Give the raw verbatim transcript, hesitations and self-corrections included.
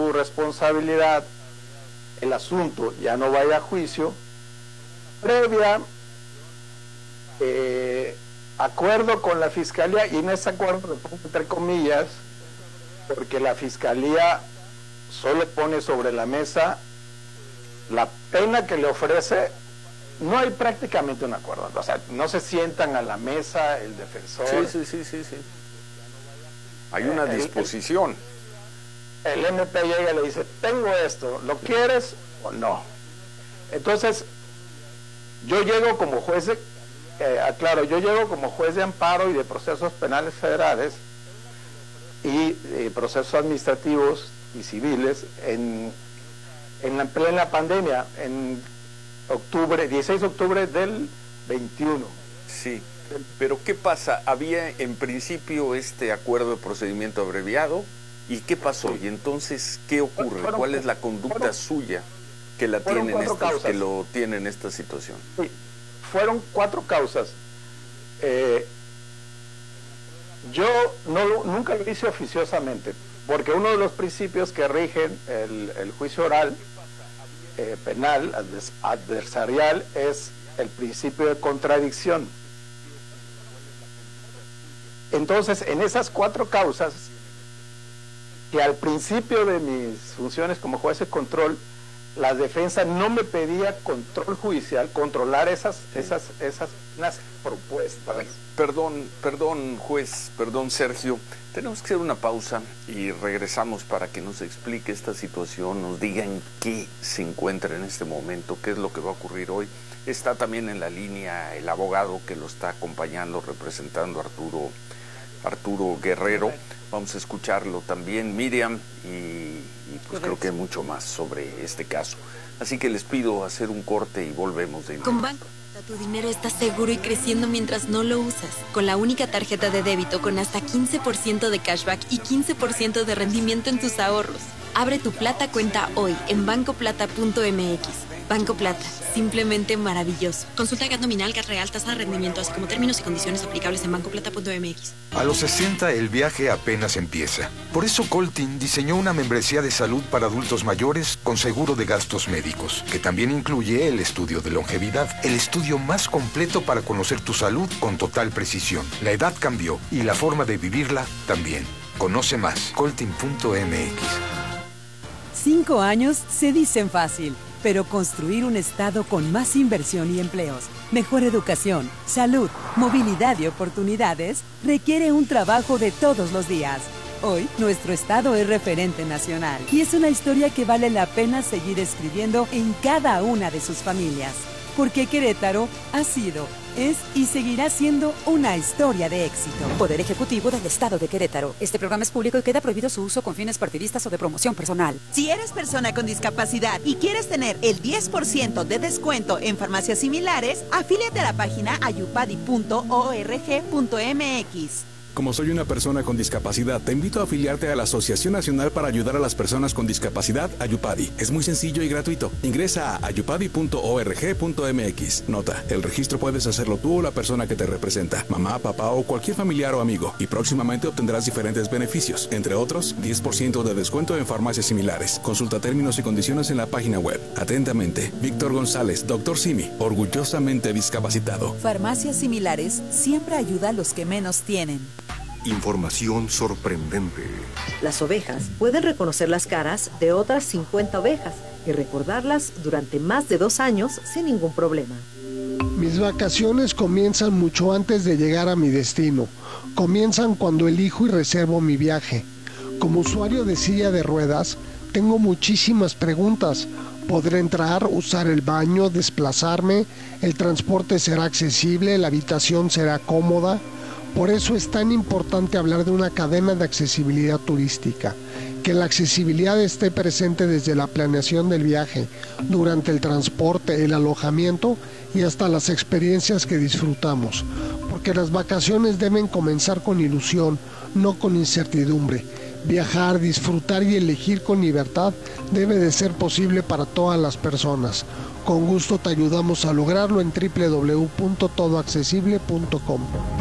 su responsabilidad el asunto ya no vaya a juicio, previa eh, acuerdo con la Fiscalía, y en ese acuerdo lo pongo entre comillas, porque la Fiscalía solo pone sobre la mesa la pena que le ofrece. No hay prácticamente un acuerdo, o sea, no se sientan a la mesa el defensor. Sí, sí, sí, sí, sí. Hay una el, disposición. El, el M P llega y le dice, tengo esto, ¿lo quieres o no? Entonces, yo llego como juez de, eh, aclaro, yo llego como juez de amparo y de procesos penales federales y eh, procesos administrativos y civiles en, en la plena pandemia, en octubre, dieciséis de octubre del veintiuno. Sí, pero ¿qué pasa? Había en principio este acuerdo de procedimiento abreviado, ¿y qué pasó? Sí. Y entonces, ¿qué ocurre? Fueron, ¿Cuál es la conducta fueron, suya que, la tiene en esta, que lo tiene en esta situación? Sí, fueron cuatro causas. Eh, yo no, nunca lo hice oficiosamente, porque uno de los principios que rigen el, el juicio oral Eh, penal, adversarial, es el principio de contradicción. Entonces, en esas cuatro causas, que al principio de mis funciones como juez de control, la defensa no me pedía control judicial, controlar esas, esas, esas unas propuestas. Perdón, perdón, juez, perdón, Sergio. Tenemos que hacer una pausa y regresamos para que nos explique esta situación, nos diga en qué se encuentra en este momento, qué es lo que va a ocurrir hoy. Está también en la línea el abogado que lo está acompañando, representando a Arturo, Arturo Guerrero. Vamos a escucharlo también, Miriam, y, y pues creo que hay mucho más sobre este caso. Así que les pido hacer un corte y volvemos de inmediato. Con Banco tu dinero está seguro y creciendo mientras no lo usas. Con la única tarjeta de débito con hasta quince por ciento de cashback y quince por ciento de rendimiento en tus ahorros. Abre tu Plata cuenta hoy en banco plata punto m x. Banco Plata, simplemente maravilloso. Consulta G A T nominal, G A T real, tasa de rendimiento, así como términos y condiciones aplicables en banco plata punto m x. A los sesenta el viaje apenas empieza. Por eso Coltin diseñó una membresía de salud para adultos mayores con seguro de gastos médicos, que también incluye el estudio de longevidad, el estudio más completo para conocer tu salud con total precisión. La edad cambió y la forma de vivirla también. Conoce más, coltin punto m x. Cinco años se dicen fácil, pero construir un estado con más inversión y empleos, mejor educación, salud, movilidad y oportunidades requiere un trabajo de todos los días. Hoy, nuestro estado es referente nacional y es una historia que vale la pena seguir escribiendo en cada una de sus familias. Porque Querétaro ha sido, es y seguirá siendo una historia de éxito. Poder Ejecutivo del Estado de Querétaro. Este programa es público y queda prohibido su uso con fines partidistas o de promoción personal. Si eres persona con discapacidad y quieres tener el diez por ciento de descuento en farmacias similares, afíliate a la página ayupadi punto org punto m x. Como soy una persona con discapacidad, te invito a afiliarte a la Asociación Nacional para Ayudar a las Personas con Discapacidad, Ayupadi. Es muy sencillo y gratuito. Ingresa a ayupadi punto org punto m x. Nota, el registro puedes hacerlo tú o la persona que te representa, mamá, papá o cualquier familiar o amigo. Y próximamente obtendrás diferentes beneficios, entre otros, diez por ciento de descuento en farmacias similares. Consulta términos y condiciones en la página web. Atentamente, Víctor González, doctor Simi, orgullosamente discapacitado. Farmacias Similares siempre ayuda a los que menos tienen. Información sorprendente. Las ovejas pueden reconocer las caras de otras cincuenta ovejas y recordarlas durante más de dos años sin ningún problema. Mis vacaciones comienzan mucho antes de llegar a mi destino. Comienzan cuando elijo y reservo mi viaje. Como usuario de silla de ruedas, tengo muchísimas preguntas. ¿Podré entrar, usar el baño, desplazarme? ¿El transporte será accesible? ¿La habitación será cómoda? Por eso es tan importante hablar de una cadena de accesibilidad turística, que la accesibilidad esté presente desde la planeación del viaje, durante el transporte, el alojamiento y hasta las experiencias que disfrutamos, porque las vacaciones deben comenzar con ilusión, no con incertidumbre. Viajar, disfrutar y elegir con libertad debe de ser posible para todas las personas. Con gusto te ayudamos a lograrlo en doble u doble u doble u punto todo accesible punto com.